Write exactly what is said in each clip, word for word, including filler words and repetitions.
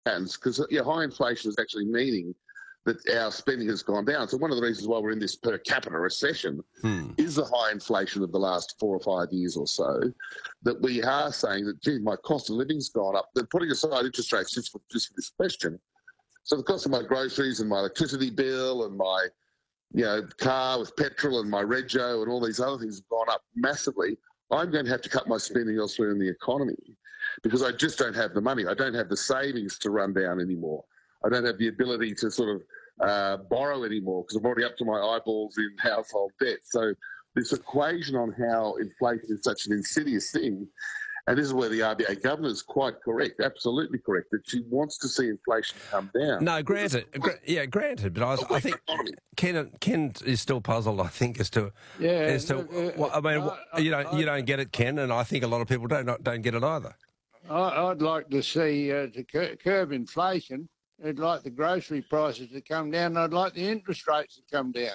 patterns, because yeah, high inflation is actually meaning that our spending has gone down. So one of the reasons why we're in this per capita recession Hmm. is the high inflation of the last four or five years or so, that we are saying that, gee, my cost of living's gone up. Then putting aside interest rates just for, just for this question, so the cost of my groceries and my electricity bill and my you know, car with petrol and my rego and all these other things have gone up massively. I'm going to have to cut my spending elsewhere in the economy because I just don't have the money. I don't have the savings to run down anymore. I don't have the ability to sort of uh, borrow anymore because I'm already up to my eyeballs in household debt. So this equation on how inflation is such an insidious thing, and this is where the R B A governor is quite correct, absolutely correct, that she wants to see inflation come down. No, granted, gra- yeah, granted, but I, was, I think Ken Ken is still puzzled. I think as to Yeah, as to look, uh, well, I mean, I- you don't you I- don't get it, Ken, and I think a lot of people don't not, don't get it either. I, I'd like to see uh, to cur- curb inflation. I'd like the grocery prices to come down. I'd like the interest rates to come down.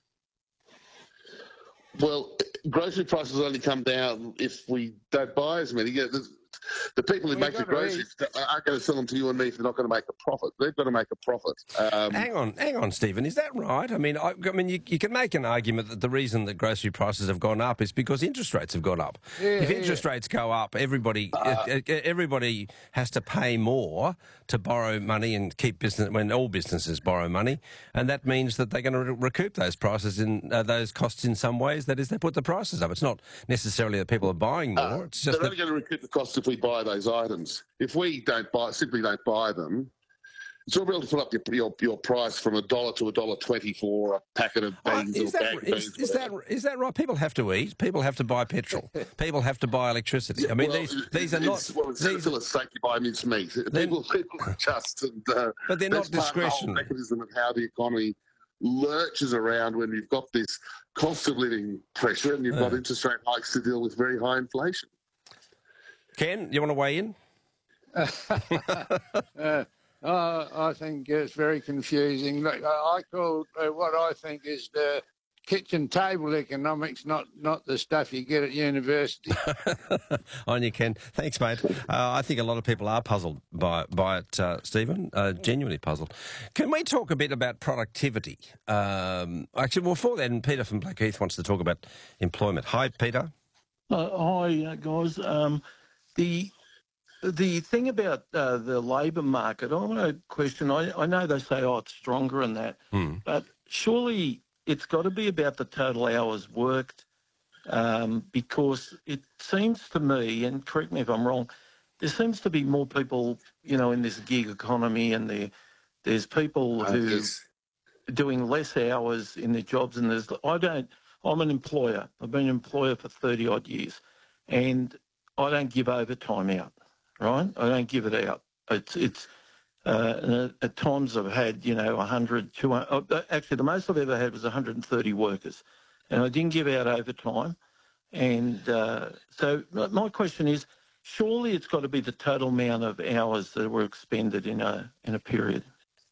Well, grocery prices only come down if we don't buy as many. Yeah, the, the people who Well, make you the gotta groceries aren't going to sell them to you and me if they're not going to make a profit. They've got to make a profit. Um, Hang on, hang on, Stephen. Is that right? I mean, I, I mean, you, you can make an argument that the reason that grocery prices have gone up is because interest rates have gone up. Yeah, if interest yeah. rates go up, everybody Uh, uh, everybody has to pay more to borrow money and keep business when all businesses borrow money, and that means that they're going to re- recoup those prices in uh, those costs in some ways. That is, they put the prices up. It's not necessarily that people are buying more. uh, it's just they're that only going to recoup the cost if we buy those items. If we don't buy, simply don't buy them, it's all real to put up your, your your price from a dollar to a dollar twenty for a packet of Oh, beans is or that bag of is, beans. is that whatever. is that right? People have to eat. People have to buy petrol. People have to buy electricity. I mean, Well, these it- these are not. it's, well, it's These, still a steak you buy minced meat. Then- People, people adjust, and uh, but they're that's not part of the whole discretionary. mechanism of how the economy lurches around when you've got this cost of living pressure and you've got Yeah. interest rate hikes to deal with very high inflation. Ken, you want to weigh in? uh, uh, I think it's very confusing. Look, I I call uh, what I think is the kitchen table economics, not not the stuff you get at university. On you, Ken. Thanks, mate. Uh, I think a lot of people are puzzled by by it, uh, Stephen. Uh, genuinely puzzled. Can we talk a bit about productivity? Um, actually, well, before then, Peter from Blackheath wants to talk about employment. Hi, Peter. Uh, hi, uh, guys. Um, the the thing about uh, the labour market, I want to question. I, I know they say, oh, it's stronger and that, Hmm. but surely it's got to be about the total hours worked, um, because it seems to me, and correct me if I'm wrong, there seems to be more people, you know, in this gig economy, and there, there's people Uh, who yes. doing less hours in their jobs, and there's I don't I'm an employer. I've been an employer for thirty odd years, and I don't give overtime out, right? I don't give it out. It's it's uh, and at, at times I've had, you know, one hundred, two hundred, uh, actually the most I've ever had was one hundred thirty workers, and I didn't give out overtime. And uh, so my my question is, surely it's got to be the total amount of hours that were expended in a in a period,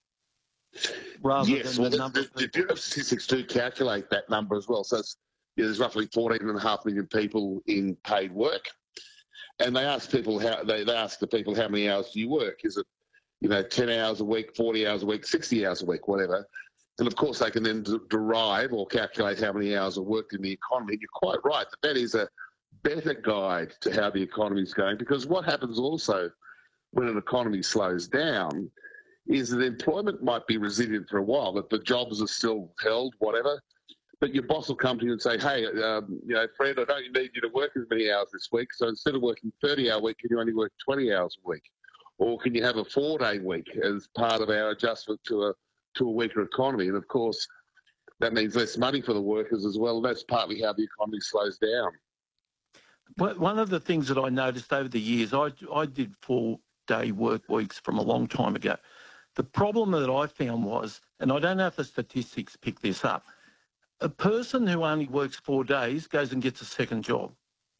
rather Yes, than well, the the, number the, of the people. Bureau of Statistics do calculate that number as well. So it's, yeah, there's roughly fourteen and a half million people in paid work. And they ask people how they, they ask the people how many hours do you work? Is it, you know, ten hours a week, forty hours a week, sixty hours a week, whatever. And of course they can then d- derive or calculate how many hours are worked in the economy. And you're quite right that that is a better guide to how the economy is going, because what happens also when an economy slows down is that employment might be resilient for a while, that the jobs are still held, whatever. But your boss will come to you and say, hey, um, you know, Fred, I don't need you to work as many hours this week. So instead of working thirty hour week, can you only work twenty hours a week? Or can you have a four-day week as part of our adjustment to a to a weaker economy? And, of course, that means less money for the workers as well. That's partly how the economy slows down. Well, one of the things that I noticed over the years, I, I did four-day work weeks from a long time ago. The problem that I found was, and I don't know if the statistics pick this up, a person who only works four days goes and gets a second job.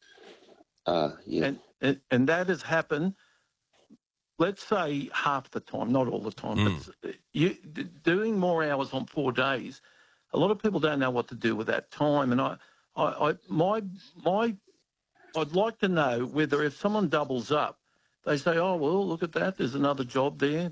Uh, yeah. And, and and that has happened, let's say, half the time, not all the time, Mm. but you, doing more hours on four days, a lot of people don't know what to do with that time. And I, I, I my, my, I'd like to know whether if someone doubles up, they say, oh, well, look at that, there's another job there.